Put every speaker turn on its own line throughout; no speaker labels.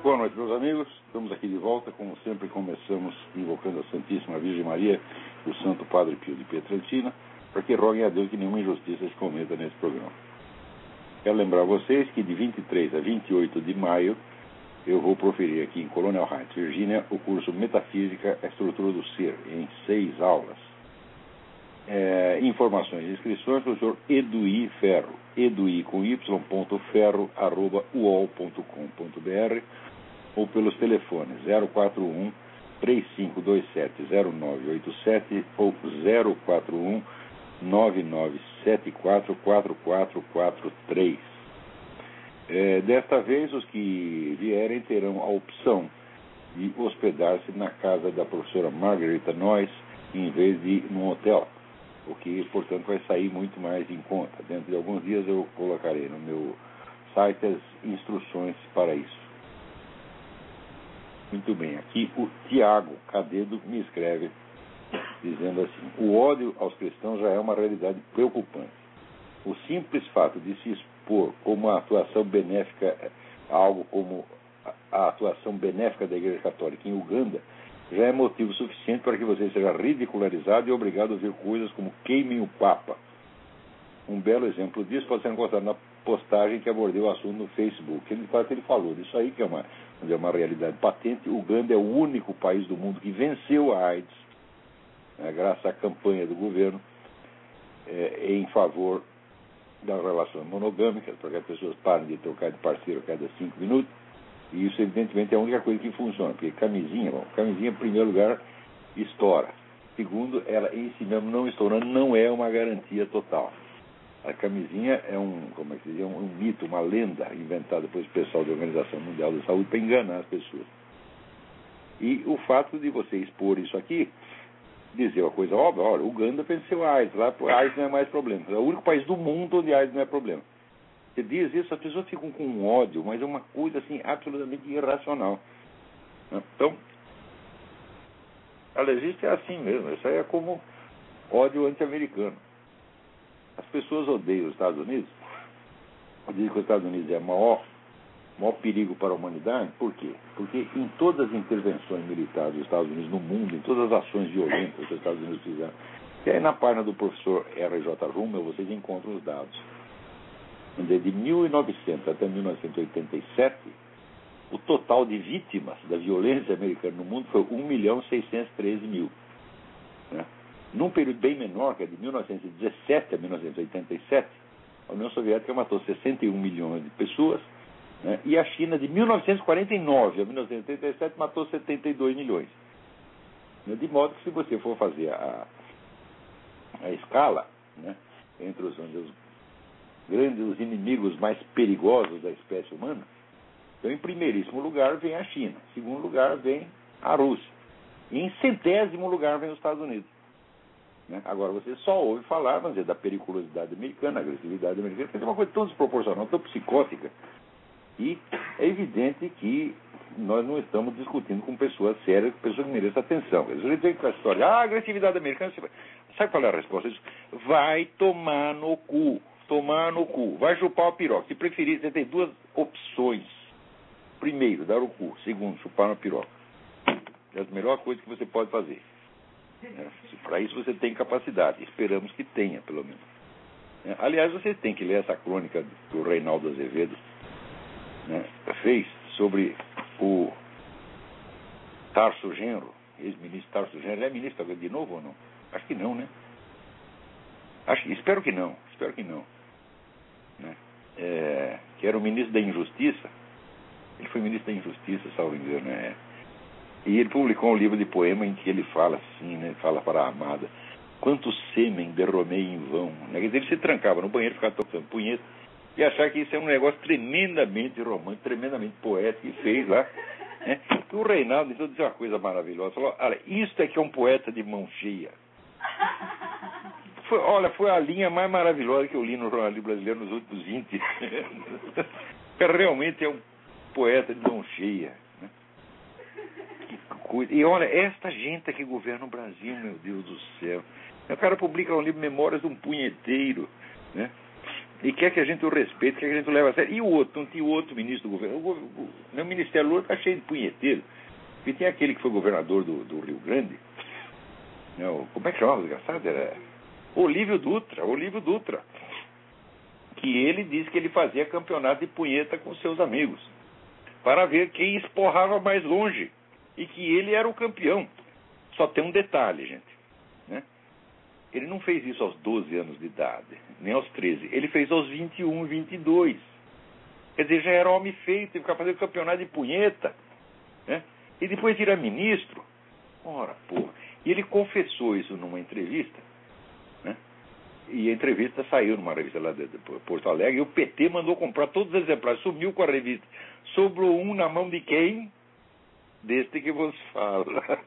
Boa noite, meus amigos. Estamos aqui de volta. Como sempre, começamos invocando a Santíssima Virgem Maria, o Santo Padre Pio de Pietrelcina, para que roguem a Deus que nenhuma injustiça se cometa nesse programa. Quero lembrar a vocês que de 23 a 28 de maio eu vou proferir aqui em Colonial Heights, Virgínia, o curso Metafísica, a Estrutura do Ser, em 6 aulas. Informações e inscrições do Sr. Eduí Ferro, Eduí com y.ferro@uol.com.br ou pelos telefones 041 3527 0987 ou 041 9974 4443. Desta vez, os que vierem terão a opção de hospedar-se na casa da professora Margarita Noyes em vez de ir num hotel, o que, portanto, vai sair muito mais em conta. Dentro de alguns dias eu colocarei no meu site as instruções para isso. Muito bem, aqui o Tiago Cadedo me escreve dizendo assim: o ódio aos cristãos já é uma realidade preocupante. O simples fato de se expor como a atuação benéfica, algo como a atuação benéfica da Igreja Católica em Uganda, já é motivo suficiente para que você seja ridicularizado e obrigado a ouvir coisas como queimem o Papa. Um belo exemplo disso pode ser encontrado na postagem que abordei o assunto no Facebook. Ele falou disso aí, que é uma realidade patente. Uganda é o único país do mundo que venceu a AIDS, graças à campanha do governo em favor das relações monogâmicas, para que as pessoas parem de trocar de parceiro a cada 5 minutos. E isso, evidentemente, é a única coisa que funciona, porque camisinha, em primeiro lugar, estoura. Segundo, ela em si mesmo não estourando não é uma garantia total. A camisinha é um mito, uma lenda inventada pelo pessoal da Organização Mundial da Saúde para enganar as pessoas. E o fato de você expor isso aqui, dizer uma coisa óbvia: olha, Uganda venceu a AIDS, lá a AIDS não é mais problema. É o único país do mundo onde a AIDS não é problema. Você diz isso, as pessoas ficam com ódio, mas é uma coisa assim absolutamente irracional. Então, ela existe assim mesmo. Isso aí é como ódio anti-americano. As pessoas odeiam os Estados Unidos, dizem que os Estados Unidos é o maior perigo para a humanidade. Por quê? Porque em todas as intervenções militares dos Estados Unidos no mundo, em todas as ações violentas que os Estados Unidos fizeram, e aí na página do professor R.J. Rummel vocês encontram os dados. De 1900 até 1987, o total de vítimas da violência americana no mundo foi 1.613.000. Num período bem menor, que é de 1917 a 1987, a União Soviética matou 61 milhões de pessoas, e a China, de 1949 a 1987, matou 72 milhões. De modo que, se você for fazer a escala, entre os grandes inimigos mais perigosos da espécie humana, então, em primeiríssimo lugar vem a China, em segundo lugar vem a Rússia, e em 100º lugar vem os Estados Unidos. Agora, você só ouve falar, vamos dizer, da periculosidade americana, da agressividade americana, que é uma coisa tão desproporcional, tão psicótica, e é evidente que nós não estamos discutindo com pessoas sérias, com pessoas que merecem atenção. A gente vem com essa história: a agressividade americana, sabe qual é a resposta? Vai tomar no cu. Vai chupar o piroca. Se preferir, você tem 2 opções. Primeiro, dar o cu. Segundo, chupar no piroca. É a melhor coisa que você pode fazer. Para isso você tem capacidade. Esperamos que tenha, pelo menos. Aliás, você tem que ler essa crônica do Reinaldo Azevedo, fez sobre o Tarso Genro, ex-ministro Tarso Genro. Ele é ministro agora de novo ou não? Acho que não, né? Espero que não. Que era o ministro da Injustiça. Ele foi ministro da Injustiça, salvo engano. E ele publicou um livro de poema em que ele fala assim, fala para a amada: quanto sêmen derramei em vão. Quer dizer, ele se trancava no banheiro, ficava tocando punheta e achar que isso é um negócio tremendamente romântico, tremendamente poético, e fez lá. O Reinaldo então disse uma coisa maravilhosa: falou: olha, isso é que é um poeta de mão cheia. Foi a linha mais maravilhosa que eu li no jornalismo brasileiro nos últimos 20 anos. Realmente é um poeta de mão cheia. Que coisa. E olha, esta gente que governa o Brasil, meu Deus do céu. O cara publica um livro, Memórias de um Punheteiro, E quer que a gente o respeite, quer que a gente o leve a sério. E o outro, não tinha o outro ministro do governo. O Ministério Lula está cheio de punheteiro. E tem aquele que foi governador do Rio Grande. Não, como é que chamava o desgraçado? Era Olívio Dutra. Que ele disse que ele fazia campeonato de punheta com seus amigos, para ver quem esporrava mais longe. E que ele era o campeão. Só tem um detalhe, gente. Né? Ele não fez isso aos 12 anos de idade, nem aos 13. Ele fez aos 21, 22. Quer dizer, já era homem feito e ficava fazendo campeonato de punheta. Né? E depois vira ministro. Ora, porra. E ele confessou isso numa entrevista. Né? E a entrevista saiu numa revista lá de Porto Alegre. E o PT mandou comprar todos os exemplares. Sumiu com a revista. Sobrou um na mão de quem? Deste que vos fala.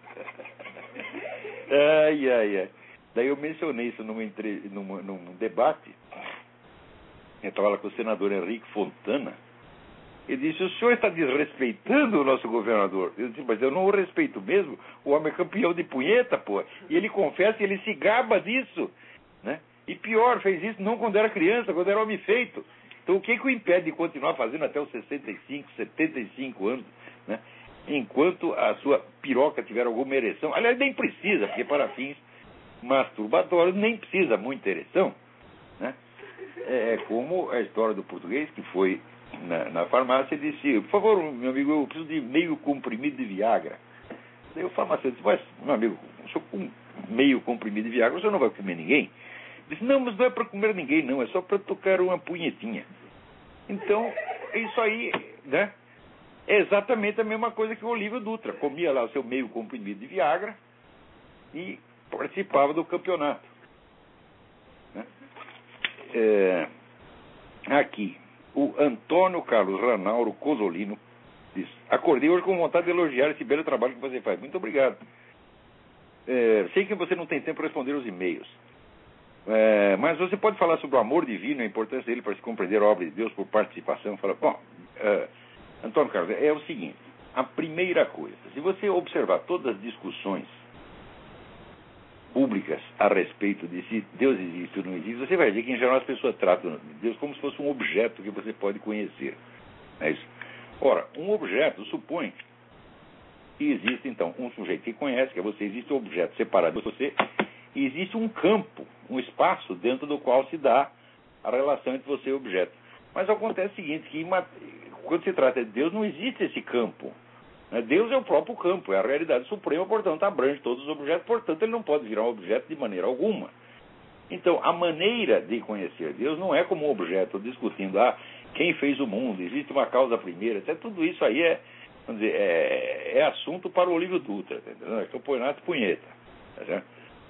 Ai. Daí eu mencionei isso num debate. Eu estava lá com o senador Henrique Fontana. Ele disse: o senhor está desrespeitando o nosso governador. Eu disse: mas eu não o respeito mesmo. O homem é campeão de punheta, pô. E ele confessa e ele se gaba disso. Né? E pior, fez isso não quando era criança, quando era homem feito. Então o que o impede de continuar fazendo até os 65, 75 anos, né? Enquanto a sua piroca tiver alguma ereção? Aliás, nem precisa, porque para fins masturbatórios nem precisa muita ereção. Né? É como a história do português que foi na farmácia e disse: por favor, meu amigo, eu preciso de meio comprimido de Viagra. Daí o farmacêutico disse: mas, meu amigo, se eu com meio comprimido de Viagra, você não vai comer ninguém? Disse: não, mas não é para comer ninguém, não, é só para tocar uma punhetinha. Então, isso aí, né? É exatamente a mesma coisa que o Olívio Dutra. Comia lá o seu meio comprimido de Viagra e participava do campeonato. Né? Aqui, o Antônio Carlos Ranauro Cosolino diz: acordei hoje com vontade de elogiar esse belo trabalho que você faz. Muito obrigado. Sei que você não tem tempo para responder os e-mails. Mas você pode falar sobre o amor divino, a importância dele para se compreender a obra de Deus por participação. Fala, bom, Antônio Carlos, é o seguinte: a primeira coisa, se você observar todas as discussões públicas a respeito de se Deus existe ou não existe, você vai ver que em geral as pessoas tratam Deus como se fosse um objeto que você pode conhecer. É isso. Ora, um objeto supõe que existe então um sujeito que conhece, que é você, existe um objeto separado de você, e existe um campo, um espaço dentro do qual se dá a relação entre você e o objeto. Mas acontece o seguinte, que quando se trata de Deus, não existe esse campo. Deus é o próprio campo, é a realidade suprema, portanto, abrange todos os objetos, portanto, ele não pode virar um objeto de maneira alguma. Então, a maneira de conhecer Deus não é como um objeto, discutindo, quem fez o mundo, existe uma causa primeira, etc. Tudo isso aí vamos dizer, é assunto para o Olívio Dutra, entendeu? É campeonato punheta. Tá certo?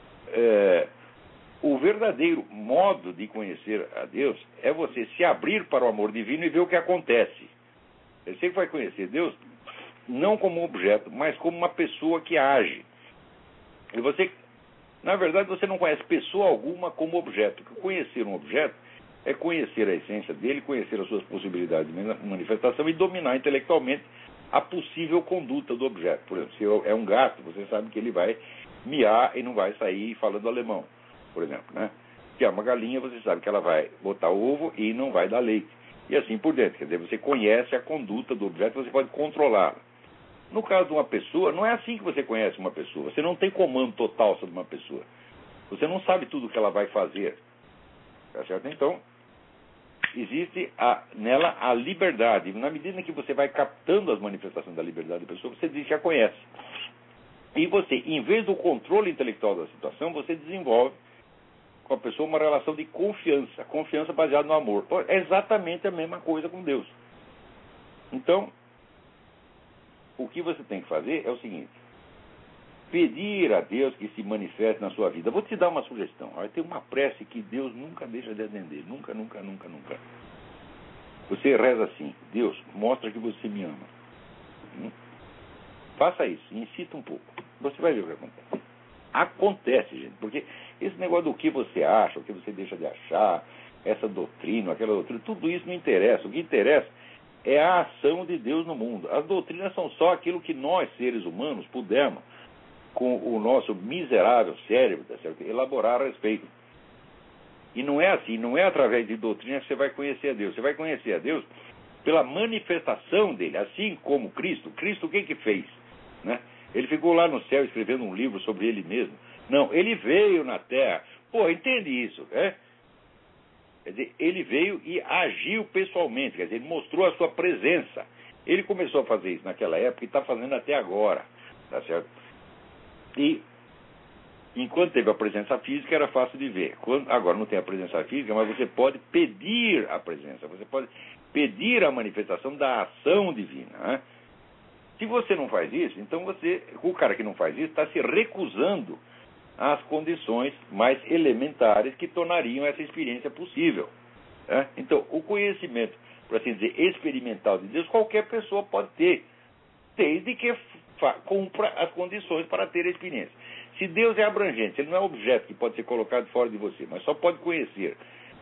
O verdadeiro modo de conhecer a Deus é você se abrir para o amor divino e ver o que acontece. Você vai conhecer Deus não como um objeto, mas como uma pessoa que age. E você, na verdade, você não conhece pessoa alguma como objeto. Conhecer um objeto é conhecer a essência dele, conhecer as suas possibilidades de manifestação e dominar intelectualmente a possível conduta do objeto. Por exemplo, se é um gato, você sabe que ele vai miar e não vai sair falando alemão, por exemplo, né? Se é uma galinha, você sabe que ela vai botar ovo e não vai dar leite. E assim por diante. Quer dizer, você conhece a conduta do objeto, você pode controlá-la. No caso de uma pessoa, não é assim que você conhece uma pessoa. Você não tem comando total sobre uma pessoa. Você não sabe tudo o que ela vai fazer. Tá certo? Então, existe nela a liberdade. Na medida em que você vai captando as manifestações da liberdade da pessoa, você diz que a conhece. E você, em vez do controle intelectual da situação, você desenvolve com a pessoa uma relação de confiança. Confiança baseada no amor. É exatamente a mesma coisa com Deus. Então, o que você tem que fazer é o seguinte: pedir a Deus que se manifeste na sua vida. Vou te dar uma sugestão. Tem uma prece que Deus nunca deixa de atender. Nunca, nunca, nunca, nunca. Você reza assim: Deus, mostra que você me ama. Faça isso, incita um pouco. Você vai ver o que acontece. Acontece, gente, porque esse negócio do que você acha, o que você deixa de achar, essa doutrina, aquela doutrina, tudo isso não interessa. O que interessa é a ação de Deus no mundo. As doutrinas são só aquilo que nós, seres humanos, pudermos, com o nosso miserável cérebro, tá certo, elaborar a respeito. E não é assim, não é através de doutrina que você vai conhecer a Deus. Você vai conhecer a Deus pela manifestação dele, assim como Cristo. Cristo o que fez? Né? Ele ficou lá no céu escrevendo um livro sobre ele mesmo. Não, ele veio na terra. Pô, entende isso, né? Quer dizer, ele veio e agiu pessoalmente, quer dizer, ele mostrou a sua presença. Ele começou a fazer isso naquela época e está fazendo até agora, tá certo? E enquanto teve a presença física, era fácil de ver. Agora não tem a presença física, mas você pode pedir a presença, você pode pedir a manifestação da ação divina. Né? Se você não faz isso, então o cara que não faz isso está se recusando às condições mais elementares que tornariam essa experiência possível. Né? Então, o conhecimento, por assim dizer, experimental de Deus, qualquer pessoa pode ter, desde que cumpra as condições para ter a experiência. Se Deus é abrangente, ele não é objeto que pode ser colocado fora de você, mas só pode conhecer.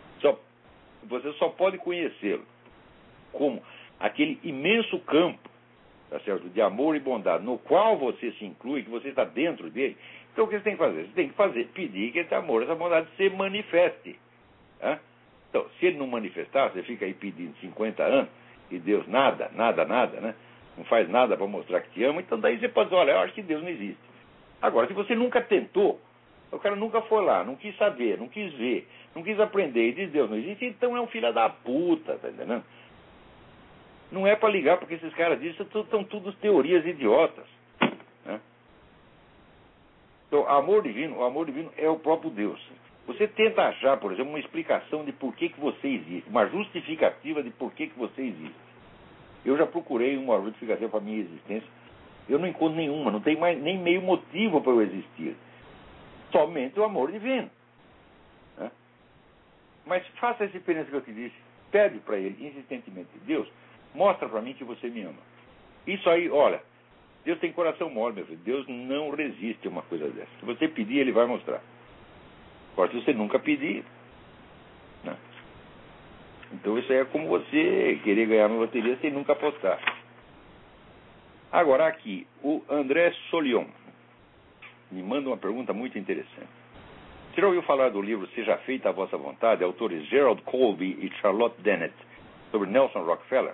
Você só pode conhecê-lo como aquele imenso campo, tá certo, de amor e bondade, no qual você se inclui, que você está dentro dele. Então o que você tem que fazer? Você tem que pedir que esse amor, essa bondade se manifeste. Tá? Então, se ele não manifestar, você fica aí pedindo 50 anos e Deus nada, né? Não faz nada para mostrar que te ama, então daí você pode dizer, olha, eu acho que Deus não existe. Agora, se você nunca tentou, o cara nunca foi lá, não quis saber, não quis ver, não quis aprender e diz Deus não existe, então é um filho da puta, tá entendendo? Não é para ligar, porque esses caras dizem que são tudo teorias idiotas. Né? Então, o amor divino é o próprio Deus. Você tenta achar, por exemplo, uma explicação de por que você existe, uma justificativa de por que você existe. Eu já procurei uma justificativa para a minha existência. Eu não encontro nenhuma, não tem mais nem meio motivo para eu existir. Somente o amor divino. Né? Mas faça essa experiência que eu te disse. Pede para ele insistentemente, Deus, mostra para mim que você me ama. Isso aí, olha, Deus tem coração mole, meu filho. Deus não resiste a uma coisa dessa. Se você pedir, ele vai mostrar. Agora, se você nunca pedir, né? Então isso aí é como você querer ganhar uma loteria sem nunca apostar. Agora aqui, o André Solion me manda uma pergunta muito interessante. Você já ouviu falar do livro Seja Feita a Vossa Vontade, autores Gerald Colby e Charlotte Dennett, sobre Nelson Rockefeller?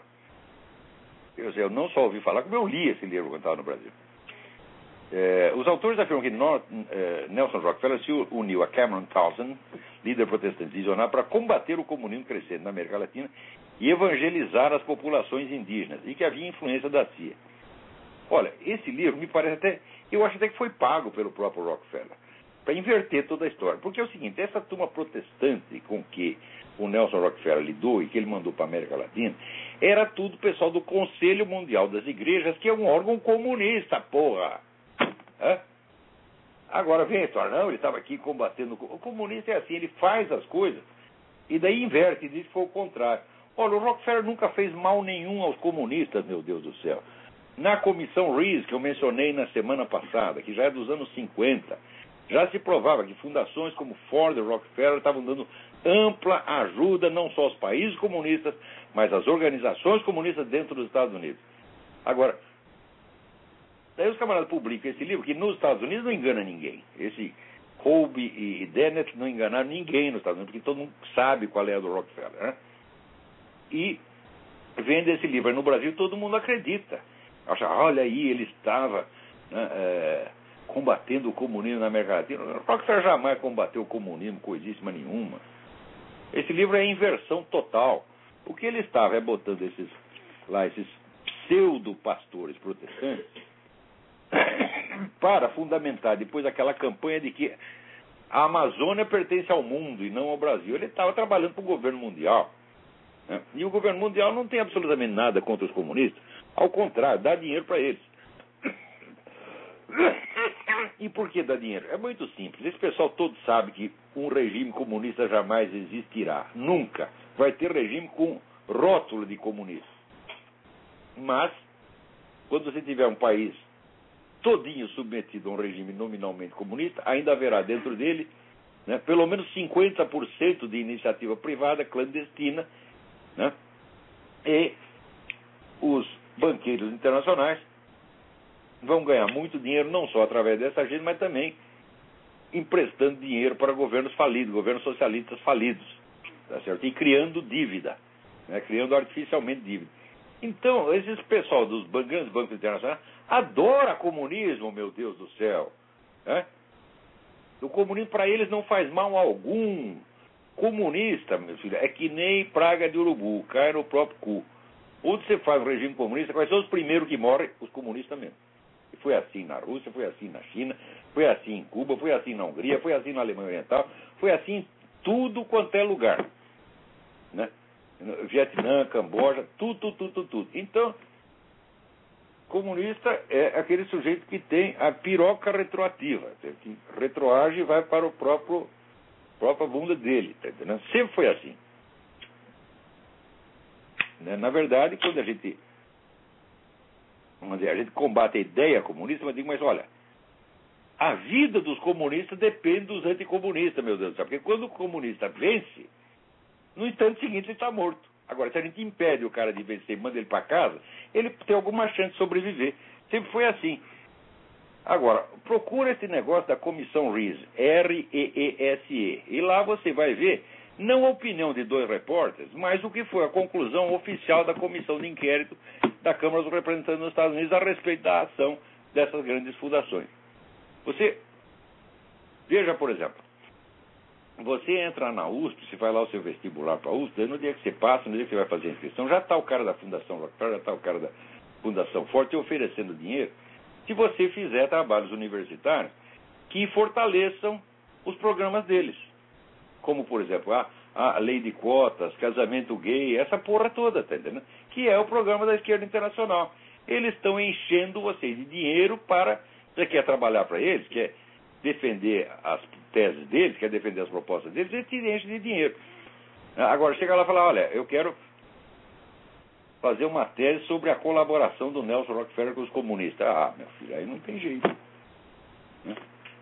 Eu não só ouvi falar, como eu li esse livro quando estava no Brasil. Os autores afirmam que Nelson Rockefeller se uniu a Cameron Townsend, líder protestante visionário, para combater o comunismo crescente na América Latina e evangelizar as populações indígenas, e que havia influência da CIA. Olha, esse livro me parece até... Eu acho até que foi pago pelo próprio Rockefeller, para inverter toda a história. Porque é o seguinte, essa turma protestante com que o Nelson Rockefeller lidou e que ele mandou para a América Latina, era tudo pessoal do Conselho Mundial das Igrejas, que é um órgão comunista, porra! Hã? Agora vem a história, não, ele estava aqui combatendo... O comunista é assim, ele faz as coisas e daí inverte e diz que foi o contrário. Olha, o Rockefeller nunca fez mal nenhum aos comunistas, meu Deus do céu. Na comissão Rees, que eu mencionei na semana passada, que já é dos anos 50, já se provava que fundações como Ford e Rockefeller estavam dando ampla ajuda não só aos países comunistas, mas às organizações comunistas dentro dos Estados Unidos. Agora, daí os camaradas publicam esse livro, que nos Estados Unidos não engana ninguém. Esse Colby e Dennett não enganaram ninguém nos Estados Unidos, porque todo mundo sabe qual é a do Rockefeller. Né? E vende esse livro aí no Brasil, todo mundo acredita. Acha, olha aí, ele estava combatendo o comunismo na América Latina. O Rockefeller jamais combateu o comunismo, coisíssima nenhuma. Esse livro é inversão total. O que ele estava é botando esses pseudo-pastores protestantes para fundamentar depois aquela campanha de que a Amazônia pertence ao mundo e não ao Brasil. Ele estava trabalhando para o governo mundial. Né? E o governo mundial não tem absolutamente nada contra os comunistas. Ao contrário, dá dinheiro para eles. E por que dá dinheiro? É muito simples. Esse pessoal todo sabe que um regime comunista jamais existirá. Nunca. Vai ter regime com rótulo de comunista. Mas, quando você tiver um país todinho submetido a um regime nominalmente comunista, ainda haverá dentro dele, né, pelo menos 50% de iniciativa privada clandestina, né, e os banqueiros internacionais vão ganhar muito dinheiro, não só através dessa gente, mas também emprestando dinheiro para governos falidos, governos socialistas falidos, tá certo? E criando dívida, né? Criando artificialmente dívida. Então, esses pessoal dos grandes bancos internacionais adora comunismo, meu Deus do céu, né? O comunismo para eles não faz mal algum. Comunista, meu filho, é que nem praga de urubu, cai no próprio cu. Onde você faz um regime comunista, quais são os primeiros que morrem? Os comunistas mesmo. E foi assim na Rússia, foi assim na China, foi assim em Cuba, foi assim na Hungria, foi assim na Alemanha Oriental, foi assim em tudo quanto é lugar, né? Vietnã, Camboja, tudo. Então, comunista é aquele sujeito que tem a piroca retroativa, que retroage e vai para a própria bunda dele, tá entendendo? Sempre foi assim. Né? Na verdade, quando a gente combate a ideia comunista, mas digo, mas olha, a vida dos comunistas depende dos anticomunistas, meu Deus do céu, porque quando o comunista vence, no instante seguinte ele está morto. Agora, se a gente impede o cara de vencer e manda ele para casa, ele tem alguma chance de sobreviver. Sempre foi assim. Agora, procura esse negócio da comissão REESE, R-E-E-S-E, e lá você vai ver, não a opinião de 2 repórteres, mas o que foi a conclusão oficial da comissão de inquérito da Câmara dos Representantes dos Estados Unidos a respeito da ação dessas grandes fundações. Você, veja, por exemplo, você entra na USP, você vai lá o seu vestibular para a USP, no dia que você passa, no dia que você vai fazer a inscrição, já está o cara da Fundação Rockefeller, já está o cara da Fundação Ford te oferecendo dinheiro, se você fizer trabalhos universitários que fortaleçam os programas deles. Como, por exemplo, a lei de cotas, casamento gay, essa porra toda, tá entendendo? Que é o programa da esquerda internacional. Eles estão enchendo vocês de dinheiro para... Você quer trabalhar para eles, quer defender as teses deles, quer defender as propostas deles, eles te enchem de dinheiro. Agora, chega lá e fala, olha, eu quero fazer uma tese sobre a colaboração do Nelson Rockefeller com os comunistas. Ah, meu filho, aí não tem jeito. Né?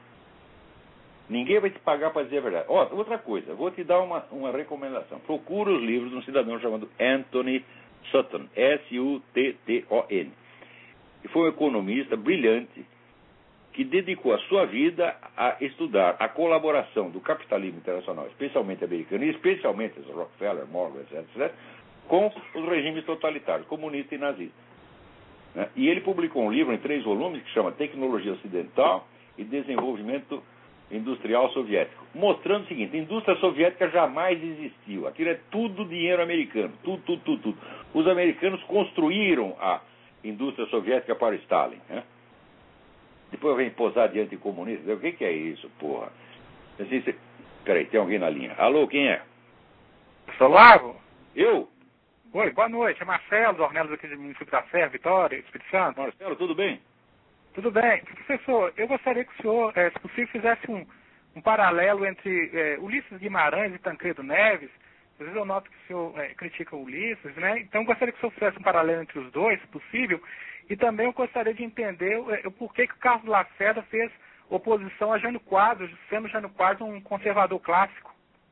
Ninguém vai te pagar para dizer a verdade. Outra coisa, vou te dar uma recomendação. Procura os livros de um cidadão chamado Anthony Sutton, S-U-T-T-O-N. E foi um economista brilhante que dedicou a sua vida a estudar a colaboração do capitalismo internacional, especialmente americano, e especialmente os Rockefeller, Morgan, etc., com os regimes totalitários, comunista e nazista. Né? E ele publicou um livro em 3 volumes que chama Tecnologia Ocidental e Desenvolvimento Industrial Soviético, mostrando o seguinte: a indústria soviética jamais existiu. Aquilo é tudo dinheiro americano, tudo. Os americanos construíram a indústria soviética para Stalin. Né? Depois vem posar diante de comunistas. O que é isso, porra? Peraí, tem alguém na linha. Alô, quem é?
Sou Lago?
Eu?
Oi, boa noite. É Marcelo, do Ornelas aqui do município da Serra, Vitória, Espírito Santo.
Marcelo, tudo bem?
Tudo bem. Professor, eu gostaria que o senhor, se possível, fizesse um paralelo entre Ulisses Guimarães e Tancredo Neves. Às vezes eu noto que o senhor critica o Ulisses, né? Então eu gostaria que o senhor fizesse um paralelo entre os dois, se possível. E também eu gostaria de entender o porquê que o Carlos Lacerda fez oposição a Jânio Quadros, sendo Jânio Quadros um conservador clássico.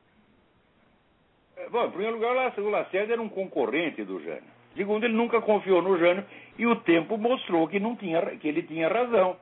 Bom, em primeiro lugar, o Lacerda era um concorrente do Jânio. Segundo, ele nunca confiou no Jânio e o tempo mostrou que ele tinha razão.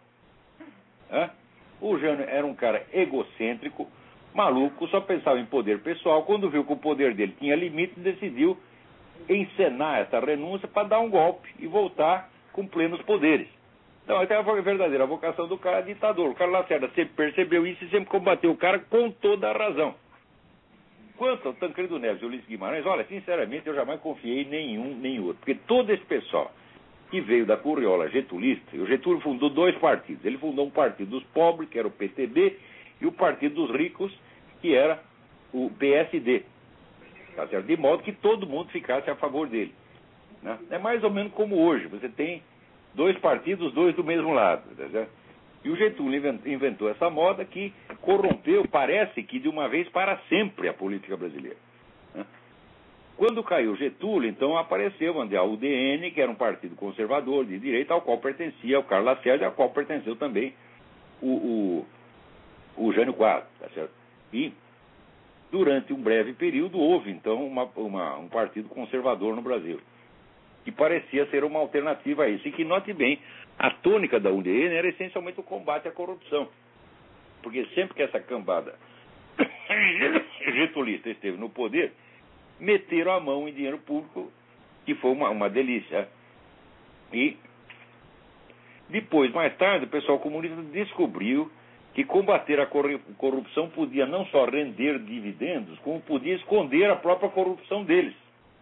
O Jânio era um cara egocêntrico, maluco, só pensava em poder pessoal. Quando viu que o poder dele tinha limite, decidiu encenar essa renúncia para dar um golpe e voltar com plenos poderes. Então, até a verdadeira vocação do cara é ditador. O Carlos Lacerda sempre percebeu isso e sempre combateu o cara com toda a razão. Quanto ao Tancredo Neves e Ulisses Guimarães, olha, sinceramente, eu jamais confiei em nenhum nem outro. Porque todo esse pessoal que veio da curriola getulista, o Getúlio fundou 2 partidos. Ele fundou um partido dos pobres, que era o PTB, e o partido dos ricos, que era o PSD. Tá certo? De modo que todo mundo ficasse a favor dele. Né? É mais ou menos como hoje. Você tem 2 partidos, 2 do mesmo lado. Tá certo? E o Getúlio inventou essa moda que corrompeu, parece que de uma vez para sempre, a política brasileira. Né? Quando caiu Getúlio, então apareceu a UDN, que era um partido conservador de direita, ao qual pertencia o Carlos Lacerda, ao qual pertenceu também o Jânio Quadros. Tá certo? E durante um breve período houve, então, um partido conservador no Brasil, que parecia ser uma alternativa a isso. E que, note bem, a tônica da UDN era essencialmente o combate à corrupção. Porque sempre que essa cambada getulista esteve no poder, meteram a mão em dinheiro público, que foi uma delícia. E depois, mais tarde, o pessoal comunista descobriu que combater a corrupção podia não só render dividendos, como podia esconder a própria corrupção deles.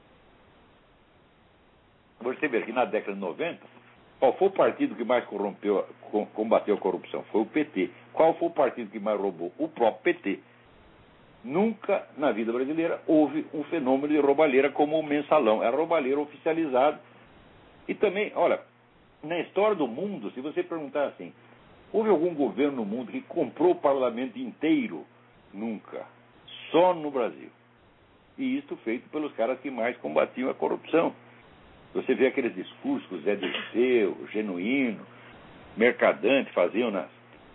Você vê que na década de 90, qual foi o partido que mais combateu a corrupção? Foi o PT. Qual foi o partido que mais roubou? O próprio PT. Nunca na vida brasileira houve um fenômeno de roubalheira como o mensalão. Era roubalheira oficializado. E também, olha, na história do mundo, se você perguntar assim, houve algum governo no mundo que comprou o parlamento inteiro? Nunca. Só no Brasil. E isto feito pelos caras que mais combatiam a corrupção. Você vê aqueles discursos que o Zé Dirceu, Genuíno, Mercadante faziam nas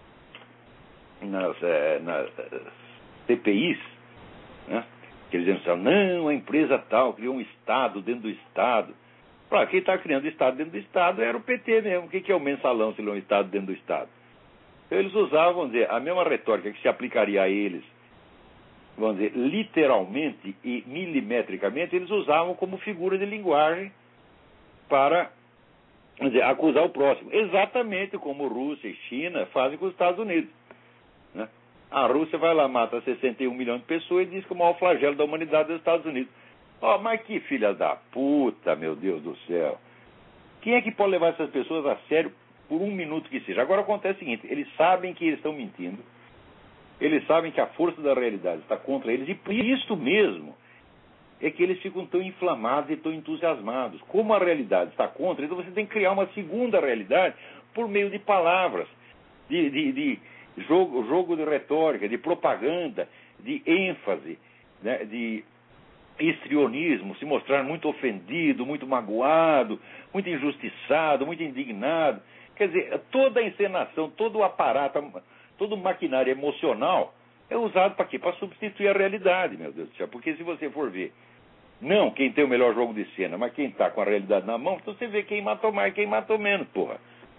CPIs, né? Que eles diziam assim, não, a empresa tal criou um Estado dentro do Estado. Claro, quem está criando Estado dentro do Estado era o PT mesmo. O que é o mensalão se ele é um Estado dentro do Estado? Então eles usavam, vamos dizer, a mesma retórica que se aplicaria a eles, vamos dizer, literalmente e milimetricamente, eles usavam como figura de linguagem para, vamos dizer, acusar o próximo. Exatamente como Rússia e China fazem com os Estados Unidos, né? A Rússia vai lá, mata 61 milhões de pessoas e diz que o maior flagelo da humanidade é os Estados Unidos. Oh, mas que filha da puta, meu Deus do céu. Quem é que pode levar essas pessoas a sério por um minuto que seja? Agora acontece o seguinte, eles sabem que eles estão mentindo, eles sabem que a força da realidade está contra eles, e por isso mesmo é que eles ficam tão inflamados e tão entusiasmados. Como a realidade está contra, então você tem que criar uma segunda realidade por meio de palavras, de jogo de retórica, de propaganda, de ênfase, né, de histrionismo, se mostrar muito ofendido, muito magoado, muito injustiçado, muito indignado. Quer dizer, toda a encenação, todo o aparato, todo o maquinário emocional é usado para quê? Para substituir a realidade, meu Deus do céu. Porque se você for ver, não quem tem o melhor jogo de cena, mas quem está com a realidade na mão, então você vê quem matou mais, quem matou menos, porra.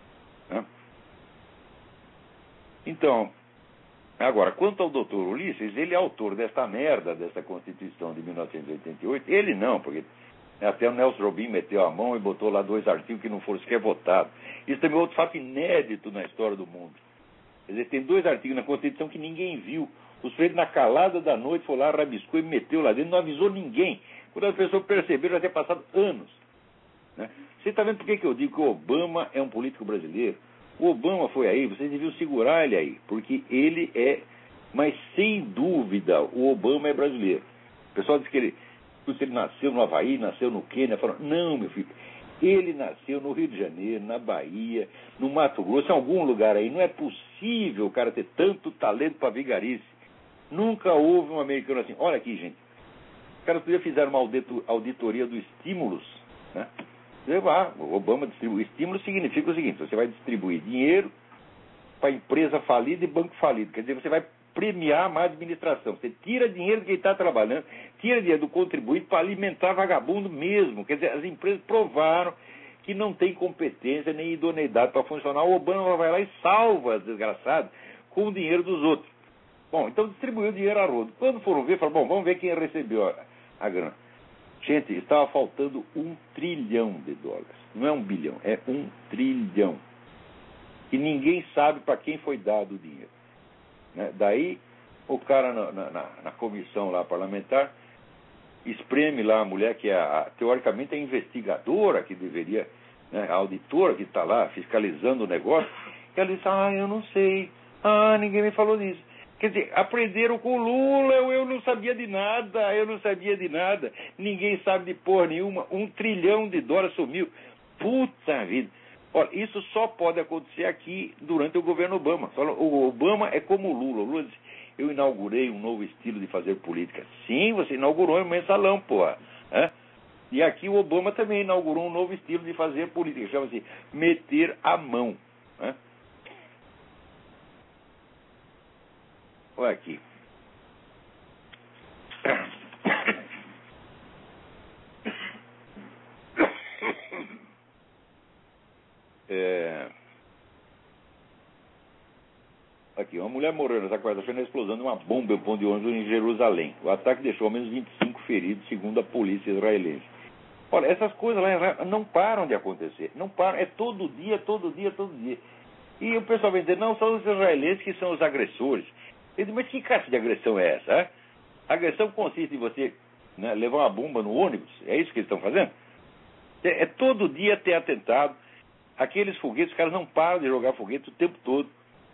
Então, agora, quanto ao doutor Ulisses, ele é autor desta merda, dessa Constituição de 1988. Ele não, porque até o Nelson Jobim meteu a mão e botou lá 2 artigos que não foram sequer votados. Isso também é outro fato inédito na história do mundo. Quer dizer, tem 2 artigos na Constituição que ninguém viu. O sujeito, na calada da noite, foi lá, rabiscou e meteu lá dentro, não avisou ninguém. Quando as pessoas perceberam, já tinha passado anos, né? Você está vendo por que eu digo que o Obama é um político brasileiro? O Obama foi aí, vocês deviam segurar ele aí, porque ele é, mas sem dúvida, o Obama é brasileiro. O pessoal diz que ele nasceu no Havaí, nasceu no Quênia, falam, não, meu filho, ele nasceu no Rio de Janeiro, na Bahia, no Mato Grosso, em algum lugar aí. Não é possível o cara ter tanto talento para vigarice. Nunca houve um americano assim. Olha aqui, gente, os caras fizeram uma auditoria do estímulos, né? O Obama distribui. Estímulo significa o seguinte, você vai distribuir dinheiro para empresa falida e banco falido. Quer dizer, você vai premiar a má administração. Você tira dinheiro de quem está trabalhando, tira dinheiro do contribuinte para alimentar vagabundo mesmo. Quer dizer, as empresas provaram que não tem competência nem idoneidade para funcionar. O Obama vai lá e salva as desgraçadas com o dinheiro dos outros. Bom, então distribuiu o dinheiro a rodo. Quando foram ver, falaram, bom, vamos ver quem recebeu a grana. Gente, estava faltando $1 trilhão. Não é 1 bilhão, é 1 trilhão. E ninguém sabe para quem foi dado o dinheiro, né? Daí, o cara na comissão lá parlamentar espreme lá a mulher que é, teoricamente, a investigadora que deveria, né, a auditora que está lá fiscalizando o negócio. E ela disse, eu não sei. Ninguém me falou disso. Quer dizer, aprenderam com o Lula, eu não sabia de nada, ninguém sabe de porra nenhuma, $1 trilhão sumiu. Puta vida. Olha, isso só pode acontecer aqui durante o governo Obama. O Obama é como o Lula. O Lula disse, eu inaugurei um novo estilo de fazer política. Sim, você inaugurou um mensalão, porra. E aqui o Obama também inaugurou um novo estilo de fazer política, chama-se meter a mão. Olha aqui. Aqui, uma mulher morreu nessa quarta-feira na explosão de uma bomba em ponto de ônibus em Jerusalém. O ataque deixou ao menos 25 feridos, segundo a polícia israelense. Olha, essas coisas lá não param de acontecer. Não param. É todo dia, todo dia, todo dia. E o pessoal vem dizer, não, são os israelenses que são os agressores. Eu digo, mas que classe de agressão é essa? É? A agressão consiste em você, né, levar uma bomba no ônibus. É isso que eles estão fazendo? É todo dia ter atentado. Aqueles foguetes, os caras não param de jogar foguete o tempo todo.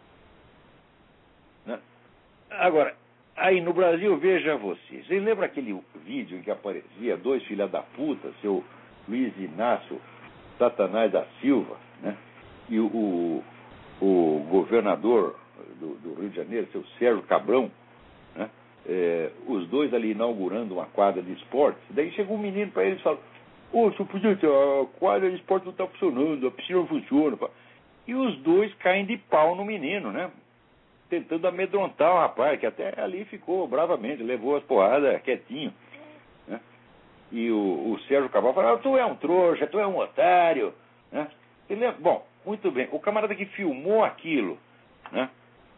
Né? Agora, aí no Brasil, veja vocês. Vocês lembram aquele vídeo em que aparecia dois filhos da puta, seu Luiz Inácio Satanás da Silva, né? E o governador do Rio de Janeiro, seu Sérgio Cabrão, né? Os dois ali inaugurando uma quadra de esportes. Daí chegou um menino para eles e falou: ô, senhor presidente, a quadra de esporte não está funcionando, a piscina não funciona. E os dois caem de pau no menino, né? Tentando amedrontar o rapaz, que até ali ficou bravamente, levou as porradas quietinho. Né? E o Sérgio Cabral falou: tu é um trouxa, tu é um otário. Né? Bom, muito bem. O camarada que filmou aquilo, né,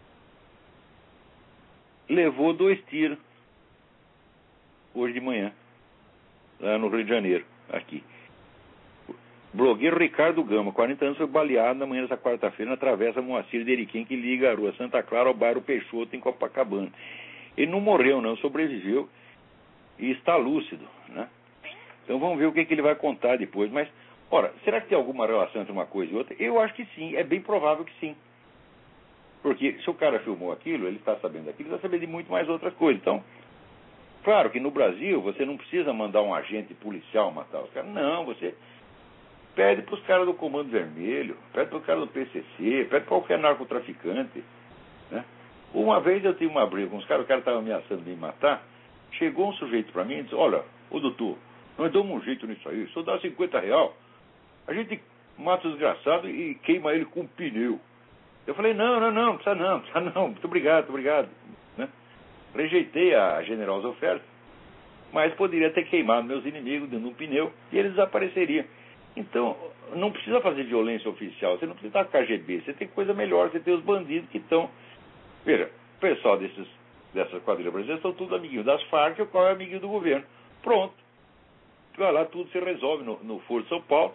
levou 2 tiros hoje de manhã, lá no Rio de Janeiro, aqui. Blogueiro Ricardo Gama, 40 anos, foi baleado na manhã dessa quarta-feira na travessa Moacir de Eriquém, que liga a rua Santa Clara ao bairro Peixoto, em Copacabana. Ele não morreu, não, sobreviveu e está lúcido, né? Então vamos ver o que ele vai contar depois. Mas, ora, será que tem alguma relação entre uma coisa e outra? Eu acho que sim, é bem provável que sim. Porque se o cara filmou aquilo, ele está sabendo daquilo, ele está sabendo de muito mais outras coisas. Então, claro que no Brasil você não precisa mandar um agente policial matar os caras. Não, você pede para os caras do Comando Vermelho, pede para os caras do PCC, pede para qualquer narcotraficante. Né? Uma vez eu tive uma briga com os caras, o cara estava ameaçando me matar. Chegou um sujeito para mim e disse: olha, ô doutor, nós damos um jeito nisso aí, só dá R$50, a gente mata o desgraçado e queima ele com um pneu. Eu falei: não, precisa não, muito obrigado. Né? Rejeitei a generosa oferta, mas poderia ter queimado meus inimigos dentro de um pneu e eles desapareceriam. Então, não precisa fazer violência oficial, você não precisa estar KGB, você tem coisa melhor, você tem os bandidos que estão... Veja, o pessoal dessas quadrilhas brasileiras são tudo amiguinho das Farc, o qual é amiguinho do governo. Pronto. Vai lá, tudo se resolve no Foro de São Paulo.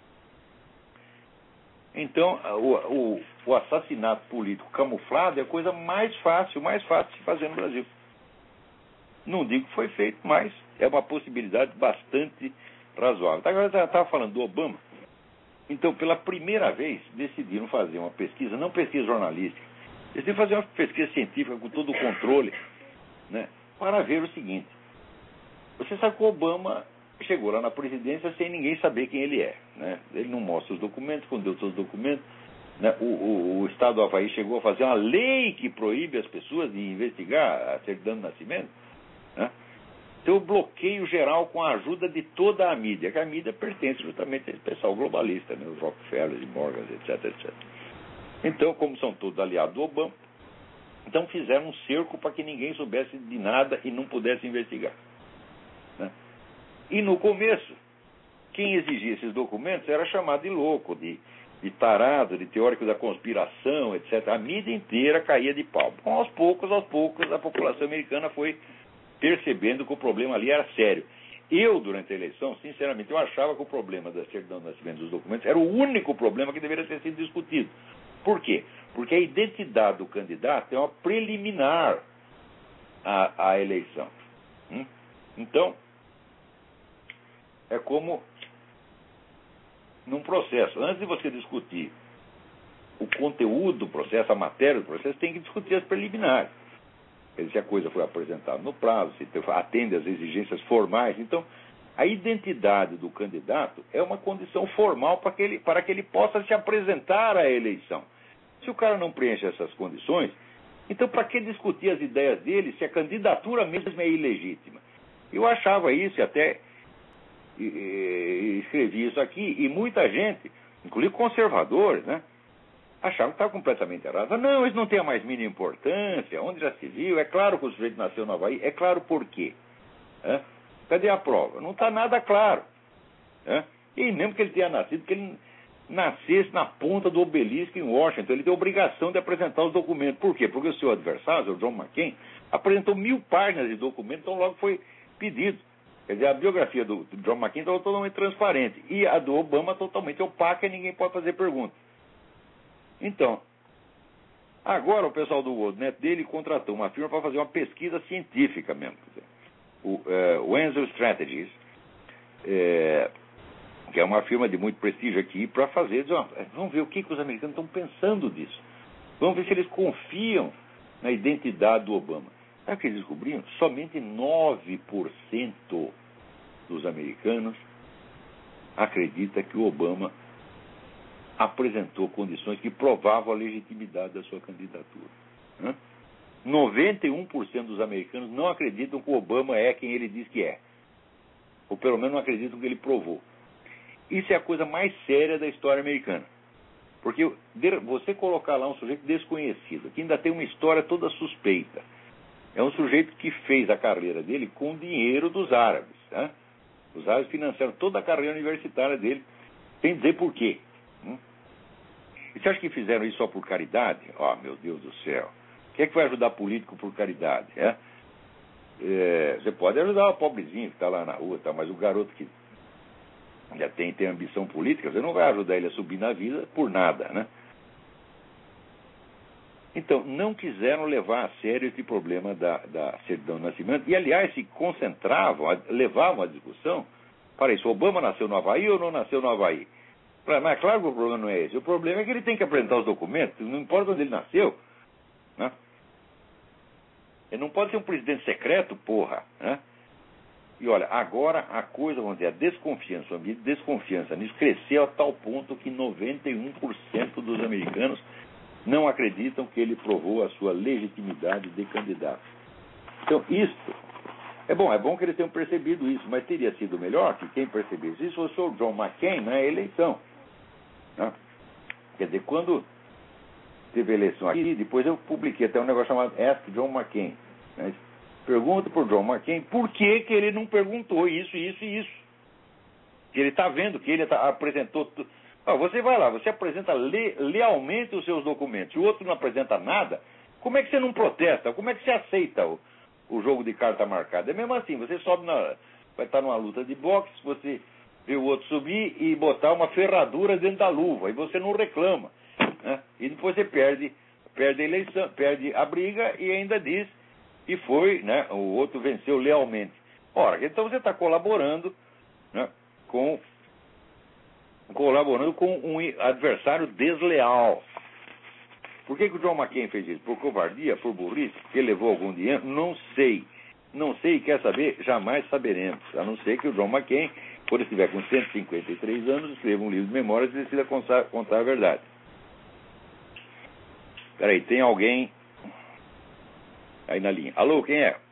Então, o assassinato político camuflado é a coisa mais fácil de se fazer no Brasil. Não digo que foi feito, mas é uma possibilidade bastante razoável. Agora eu estava falando do Obama. Então, pela primeira vez, decidiram fazer uma pesquisa, não pesquisa jornalística, decidiram fazer uma pesquisa científica com todo o controle, né, para ver o seguinte. Você sabe que o Obama chegou lá na presidência sem ninguém saber quem ele é. Né? Ele não mostra os documentos, escondeu todos os documentos. Né? O Estado do Havaí chegou a fazer uma lei que proíbe as pessoas de investigar a certidão de nascimento. Né? Então, o bloqueio geral com a ajuda de toda a mídia, que a mídia pertence justamente a esse pessoal globalista, né? Os Rockefellers e Morgans, etc. Então, como são todos aliados do Obama, então fizeram um cerco para que ninguém soubesse de nada e não pudesse investigar. Né? E no começo, quem exigia esses documentos era chamado de louco, de tarado, de teórico da conspiração, etc. A mídia inteira caía de pau. Bom, aos poucos, a população americana foi percebendo que o problema ali era sério. Eu, durante a eleição, sinceramente, eu achava que o problema da certidão de nascimento dos documentos era o único problema que deveria ter sido discutido. Por quê? Porque a identidade do candidato é uma preliminar à eleição. Então, é como num processo. Antes de você discutir o conteúdo do processo, a matéria do processo, tem que discutir as preliminares. Se a coisa foi apresentada no prazo, se atende às exigências formais. Então, a identidade do candidato é uma condição formal para que ele possa se apresentar à eleição. Se o cara não preenche essas condições, então para que discutir as ideias dele se a candidatura mesmo é ilegítima? Eu achava isso e até escrevi isso aqui, e muita gente, inclusive conservadores, né, achavam que estava completamente errado. Não, isso não tem a mais mínima importância, onde já se viu, é claro que o sujeito nasceu no Havaí, é claro por quê. Cadê a prova? Não está nada claro. E mesmo que ele tenha nascido, que ele nascesse na ponta do obelisco em Washington. Ele tem a obrigação de apresentar os documentos. Por quê? Porque o seu adversário, o John McCain, apresentou 1000 páginas de documentos, então logo foi pedido. Quer dizer, a biografia do John McCain estava totalmente transparente. E a do Obama totalmente opaca e ninguém pode fazer pergunta. Então, agora o pessoal do WorldNet dele contratou uma firma para fazer uma pesquisa científica mesmo. Quer dizer, o Enzo Strategies, que é uma firma de muito prestígio aqui, para fazer, dizer, vamos ver o que os americanos estão pensando disso. Vamos ver se eles confiam na identidade do Obama. Sabe o que eles descobriram? Somente 9% dos americanos acredita que o Obama apresentou condições que provavam a legitimidade da sua candidatura. 91% dos americanos não acreditam que o Obama é quem ele diz que é. Ou pelo menos não acreditam que ele provou. Isso é a coisa mais séria da história americana. Porque você colocar lá um sujeito desconhecido, que ainda tem uma história toda suspeita, é um sujeito que fez a carreira dele com o dinheiro dos árabes. Os árabes financiaram toda a carreira universitária dele, sem dizer por quê. E você acha que fizeram isso só por caridade? Meu Deus do céu. Quem é que vai ajudar político por caridade? Você pode ajudar o pobrezinho que está lá na rua, mas o garoto que já tem ambição política, você não vai ajudar ele a subir na vida por nada, né? Então, não quiseram levar a sério esse problema da certidão de nascimento. E, aliás, se concentravam, levavam a discussão para isso. Obama nasceu no Havaí ou não nasceu no Havaí? Mas, claro que o problema não é esse. O problema é que ele tem que apresentar os documentos, não importa onde ele nasceu. Né? Ele não pode ser um presidente secreto, porra. Né? E, olha, agora a coisa, vamos dizer, a desconfiança, nisso cresceu a tal ponto que 91% dos americanos não acreditam que ele provou a sua legitimidade de candidato. Então, isto é bom que eles tenham percebido isso, mas teria sido melhor que quem percebesse isso fosse o John McCain na eleição. Né? Quer dizer, quando teve a eleição aqui, depois eu publiquei até um negócio chamado Ask John McCain. Né? Pergunta por John McCain por que ele não perguntou isso, isso e isso. Que ele está vendo que ele apresentou... Você vai lá, você apresenta lealmente os seus documentos, e o outro não apresenta nada, como é que você não protesta? Como é que você aceita o jogo de carta marcada? É mesmo assim, você sobe vai estar numa luta de boxe, você vê o outro subir e botar uma ferradura dentro da luva, e você não reclama. Né? E depois você perde a eleição, perde a briga e ainda diz que foi, né, o outro venceu lealmente. Ora, então você está colaborando, né, com um adversário desleal. Por que o John McCain fez isso? Por covardia? Por burrice? Que ele levou algum dinheiro? Não sei. Não sei e quer saber? Jamais saberemos. A não ser que o John McCain, quando estiver com 153 anos, escreva um livro de memórias e decida contar a verdade. Peraí, tem alguém aí na linha. Alô, quem é?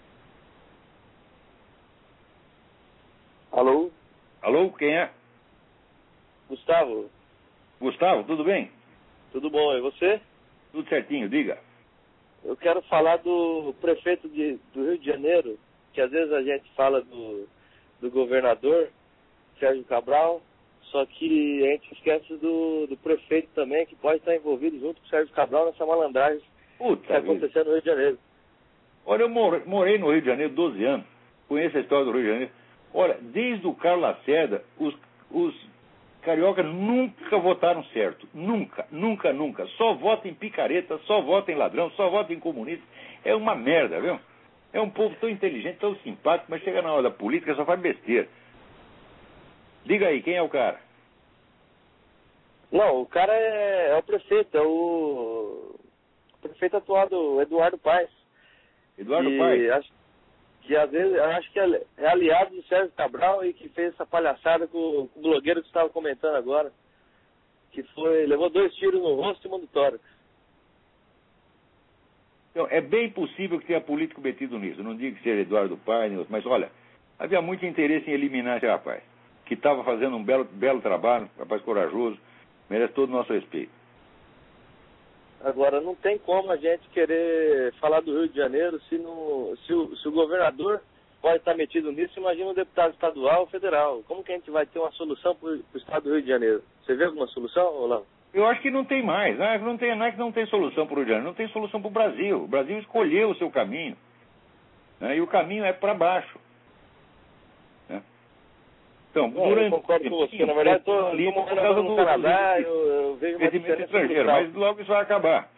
Alô?
Alô, quem é?
Gustavo.
Gustavo, tudo bem?
Tudo bom, e você?
Tudo certinho, diga.
Eu quero falar do prefeito do Rio de Janeiro, que às vezes a gente fala do governador, Sérgio Cabral, só que a gente esquece do prefeito também, que pode estar envolvido junto com o Sérgio Cabral nessa malandragem que está acontecendo no Rio de Janeiro.
Olha, eu morei no Rio de Janeiro 12 anos, conheço a história do Rio de Janeiro. Olha, desde o Carlos Lacerda, os cariocas nunca votaram certo. Nunca, nunca, nunca. Só vota em picareta, só vota em ladrão, só vota em comunista. É uma merda, viu? É um povo tão inteligente, tão simpático, mas chega na hora da política só faz besteira. Diga aí, quem é o cara?
Não, o cara é o prefeito, é o prefeito atual do Eduardo Paes.
Eduardo Paes?
Que às vezes, eu acho que é aliado do Sérgio Cabral e que fez essa palhaçada com o blogueiro que estava comentando agora, que levou 2 tiros no rosto e 1 do tórax.
Então, é bem possível que tenha político metido nisso. Não digo que seja Eduardo Paes, mas olha, havia muito interesse em eliminar esse rapaz, que estava fazendo um belo trabalho, rapaz corajoso, merece todo o nosso respeito.
Agora, não tem como a gente querer falar do Rio de Janeiro se o governador pode estar metido nisso, imagina um deputado estadual ou federal. Como que a gente vai ter uma solução para o estado do Rio de Janeiro? Você vê alguma solução, Olavo?
Eu acho que não tem mais. Não é que não tem solução para o Rio de Janeiro, não tem solução para o Brasil. O Brasil escolheu o seu caminho, né? E o caminho é para baixo. Né? Então,
eu concordo com você. Na verdade, estou morando no Canadá, eu vejo uma diferença
estrangeiro, mas logo isso vai acabar.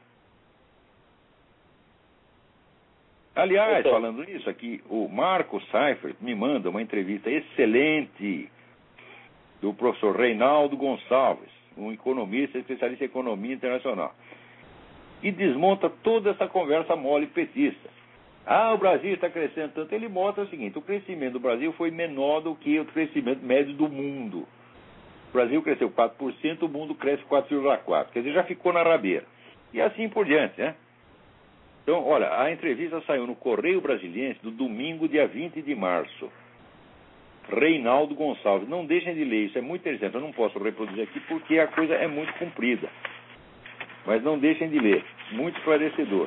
Aliás, falando nisso aqui, o Marco Seifert me manda uma entrevista excelente do professor Reinaldo Gonçalves, um economista, especialista em economia internacional, e desmonta toda essa conversa mole petista. O Brasil está crescendo tanto. Ele mostra o seguinte: o crescimento do Brasil foi menor do que o crescimento médio do mundo. O Brasil cresceu 4%, o mundo cresce 4,4%. Quer dizer, já ficou na rabeira. E assim por diante, né? Então, olha, a entrevista saiu no Correio Brasiliense do domingo, dia 20 de março. Reinaldo Gonçalves. Não deixem de ler, isso é muito interessante. Eu não posso reproduzir aqui porque a coisa é muito comprida. Mas não deixem de ler. Muito esclarecedor.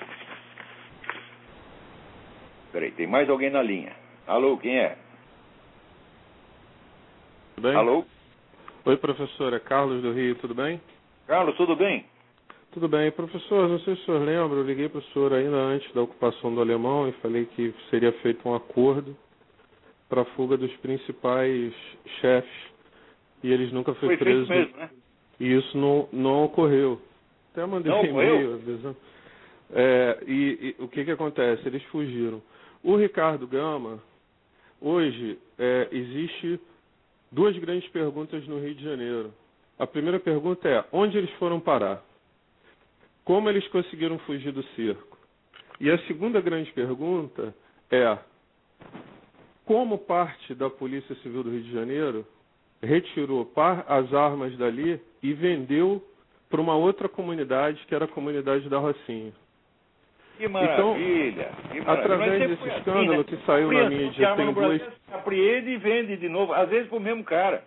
Peraí, tem mais alguém na linha. Alô, quem é?
Tudo bem?
Alô?
Oi, professor. É Carlos do Rio, tudo bem?
Carlos, tudo bem?
Tudo bem. Professor, não sei se o senhor lembra, eu liguei para o senhor ainda antes da ocupação do Alemão e falei que seria feito um acordo para a fuga dos principais chefes e eles nunca foram presos.
Foi feito mesmo, né?
E isso não ocorreu. Até mandei um e-mail avisando. E o que acontece? Eles fugiram. O Ricardo Gama, hoje, existe duas grandes perguntas no Rio de Janeiro. A primeira pergunta é: onde eles foram parar? Como eles conseguiram fugir do cerco? E a segunda grande pergunta é: como parte da Polícia Civil do Rio de Janeiro retirou as armas dali e vendeu para uma outra comunidade, que era a comunidade da Rocinha?
Que maravilha!
Então,
que maravilha.
através desse escândalo, né, que saiu na mídia, tem duas...
Apreende e vende de novo, às vezes para o mesmo cara.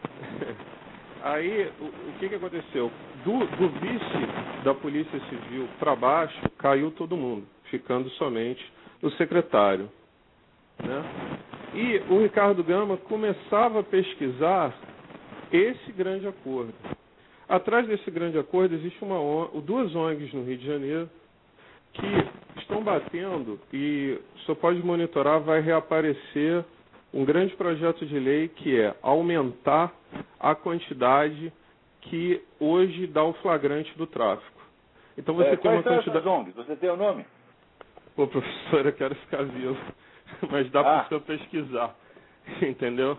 Aí, o que aconteceu? Do vice da Polícia Civil para baixo, caiu todo mundo, ficando somente o secretário, né? E o Ricardo Gama começava a pesquisar esse grande acordo. Atrás desse grande acordo existe duas ONGs no Rio de Janeiro que estão batendo, e o senhor pode monitorar, vai reaparecer um grande projeto de lei que é aumentar a quantidade que hoje dá o flagrante do tráfico. Então você tem uma quantidade...
ONGs? Você tem o nome?
Pô, professor, eu quero ficar vivo, mas dá para o senhor pesquisar, entendeu?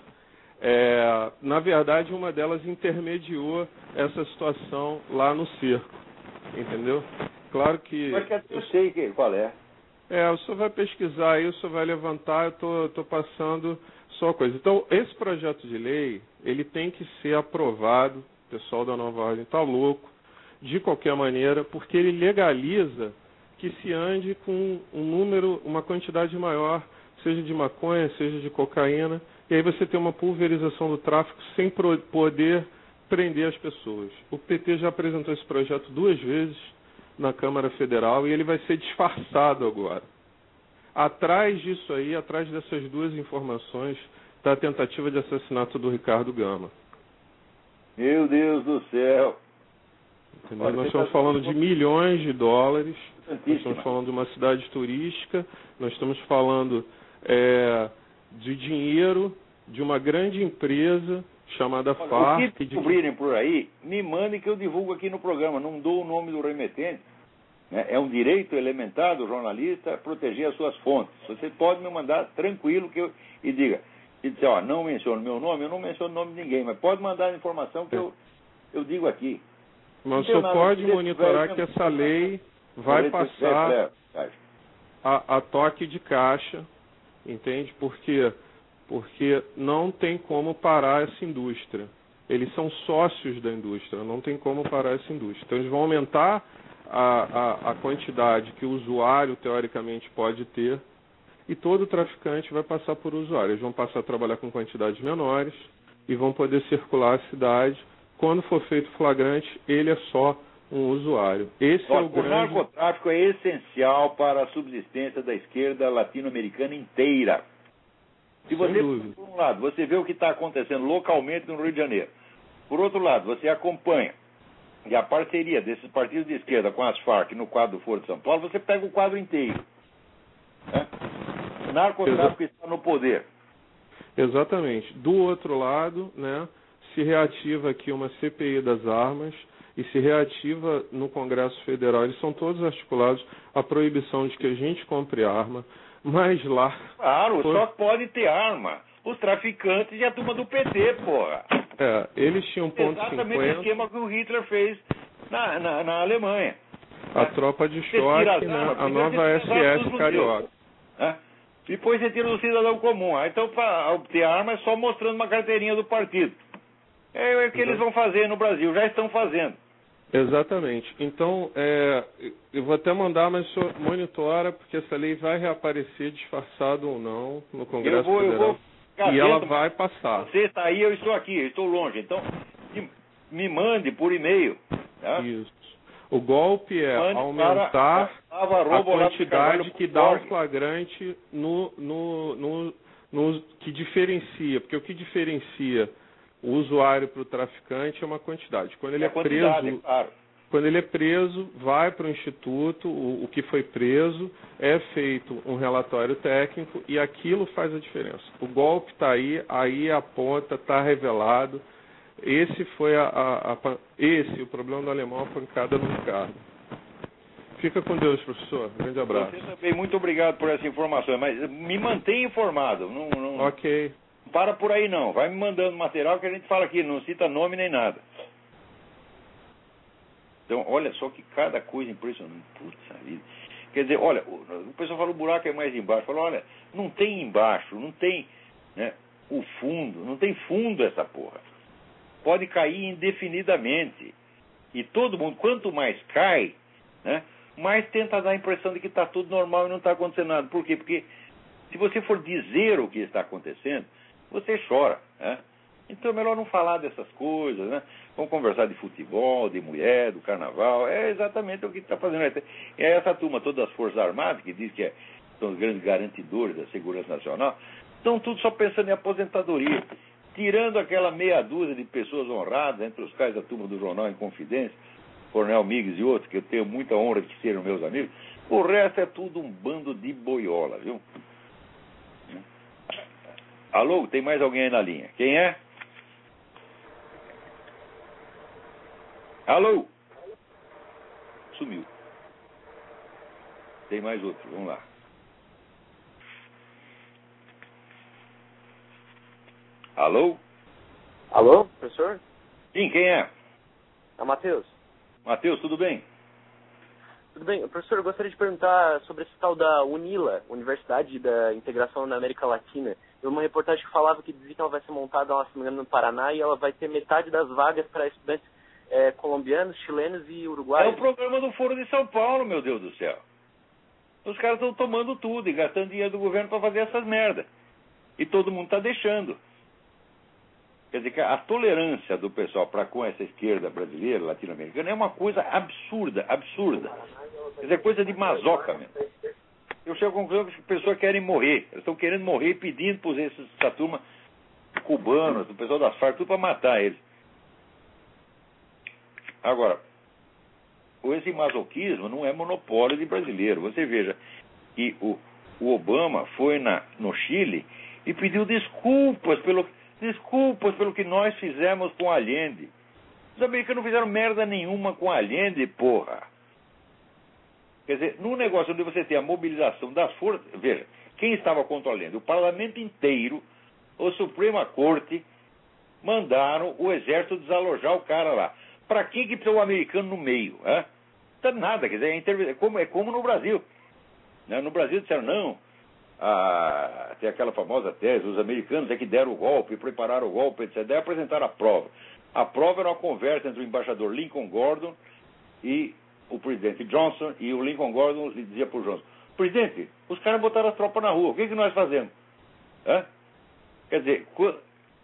Na verdade, uma delas intermediou essa situação lá no cerco, entendeu? Claro que...
Eu sei qual é.
O senhor vai pesquisar aí, o senhor vai levantar, eu estou passando só coisa. Então, esse projeto de lei, ele tem que ser aprovado, o pessoal da Nova Ordem está louco, de qualquer maneira, porque ele legaliza que se ande com uma quantidade maior, seja de maconha, seja de cocaína, e aí você tem uma pulverização do tráfico sem poder prender as pessoas. O PT já apresentou esse projeto 2 vezes na Câmara Federal e ele vai ser disfarçado agora. Atrás disso aí, atrás dessas duas informações, está a tentativa de assassinato do Ricardo Gama.
Meu Deus do céu!
Olha, nós estamos falando de milhões de dólares, nós estamos falando de uma cidade turística, nós estamos falando de dinheiro de uma grande empresa chamada FARC.
O que descobrirem por aí, me mandem que eu divulgo aqui no programa. Não dou o nome do remetente. Né? É um direito elementar do jornalista proteger as suas fontes. Você pode me mandar tranquilo e diga, não menciono meu nome, eu não menciono o nome de ninguém, mas pode mandar a informação que eu digo aqui.
Mas só pode monitorar que essa lei vai passar a toque de caixa, entende? Porque não tem como parar essa indústria. Eles são sócios da indústria, não tem como parar essa indústria. Então eles vão aumentar a quantidade que o usuário, teoricamente, pode ter, e todo traficante vai passar por usuário. Eles vão passar a trabalhar com quantidades menores e vão poder circular a cidade. Quando for feito flagrante, ele é só um usuário.
O narcotráfico é essencial para a subsistência da esquerda latino-americana inteira. Se você, por um lado, você vê o que está acontecendo localmente no Rio de Janeiro. Por outro lado, você acompanha e a parceria desses partidos de esquerda com as Farc no quadro do Foro de São Paulo, você pega o quadro inteiro. Né? O narcotráfico está no poder.
Exatamente. Do outro lado, né, se reativa aqui uma CPI das armas e se reativa no Congresso Federal. Eles são todos articulados a proibição de que a gente compre arma, mas lá...
Claro, só pode ter arma os traficantes e a turma do PT, porra.
Eles tinham ponto
exatamente
50.
o esquema que o Hitler fez na Alemanha.
A tropa de choque, né, a nova SS carioca.
Depois você tira do cidadão comum. Então, para obter arma é só mostrando uma carteirinha do partido. É o que eles vão fazer no Brasil, já estão fazendo.
Exatamente. Então, eu vou até mandar, mas o senhor monitora, porque essa lei vai reaparecer disfarçado ou não no Congresso Federal. E ela vai passar.
Você está aí, eu estou aqui, eu estou longe. Então, me mande por e-mail. Tá?
Isso. O golpe é aumentar a quantidade que dá o flagrante que diferencia. Porque o que diferencia o usuário para o traficante é uma quantidade. Quando ele é preso, vai para o instituto, o que foi preso, é feito um relatório técnico e aquilo faz a diferença. O golpe está aí a ponta, está revelado. Esse foi o problema do alemão, a pancada no Ricardo. Fica com Deus, professor. Grande abraço.
Você também, muito obrigado por essa informação, mas me mantenha informado. Não...
Ok.
Para por aí não, vai me mandando material que a gente fala aqui, não cita nome nem nada. Então, olha só que cada coisa impressionante. Putz, vida. Quer dizer, olha, o pessoal fala o buraco é mais embaixo. Fala, olha, não tem embaixo, não tem, né, o fundo, não tem fundo essa porra. Pode cair indefinidamente. E todo mundo, quanto mais cai, né, mais tenta dar a impressão de que está tudo normal e não está acontecendo nada. Por quê? Porque se você for dizer o que está acontecendo, você chora, né? Então é melhor não falar dessas coisas, né? Vamos conversar de futebol, de mulher, do carnaval. É exatamente o que está fazendo. É essa turma toda das Forças Armadas, que diz que são os grandes garantidores da segurança nacional, estão tudo só pensando em aposentadoria. Tirando aquela meia dúzia de pessoas honradas, entre os quais a turma do Jornal em Confidência, Coronel Migues e outros, que eu tenho muita honra de que sejam meus amigos, o resto é tudo um bando de boiola, viu? Alô, tem mais alguém aí na linha? Quem é? Alô? Sumiu. Tem mais outro, vamos lá. Alô?
Alô, professor?
Sim, quem é?
É o Matheus.
Matheus, tudo bem?
Tudo bem. Professor, eu gostaria de perguntar sobre esse tal da UNILA, Universidade da Integração na América Latina. Eu vi uma reportagem que falava que dizia que ela vai ser montada, se não me engano, no Paraná, e ela vai ter metade das vagas para estudantes colombianos, chilenos e uruguaios.
É o programa do Foro de São Paulo, meu Deus do céu. Os caras estão tomando tudo e gastando dinheiro do governo para fazer essas merdas. E todo mundo está deixando. Quer dizer que a tolerância do pessoal para com essa esquerda brasileira, latino-americana, é uma coisa absurda, absurda. Quer dizer, coisa de masoca mesmo. Eu chego à conclusão que as pessoas querem morrer. Eles estão querendo morrer pedindo por essa turma cubanos, do pessoal das Farc, tudo para matar eles. Agora, esse masoquismo não é monopólio de brasileiro. Você veja que o Obama foi no Chile e pediu desculpas pelo que nós fizemos com Allende. Os americanos não fizeram merda nenhuma com Allende, porra. Quer dizer, num negócio onde você tem a mobilização das forças... Veja, quem estava contra Allende? O parlamento inteiro, a Suprema Corte, mandaram o exército desalojar o cara lá. Para que precisa o americano no meio? Não está nada, quer dizer, é como no Brasil. No Brasil disseram, não... tem aquela famosa tese, os americanos é que deram o golpe, prepararam o golpe, etc. Daí apresentaram a prova. A prova era uma conversa entre o embaixador Lincoln Gordon e o presidente Johnson, e o Lincoln Gordon dizia para o Johnson, presidente, os caras botaram as tropas na rua, o que nós fazemos? Quer dizer,